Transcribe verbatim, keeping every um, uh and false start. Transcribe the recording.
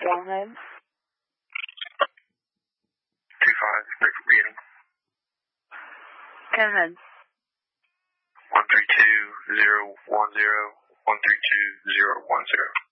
Go ahead. Two five, break for beginning. Go ahead. One three two zero one zero one three two zero one zero.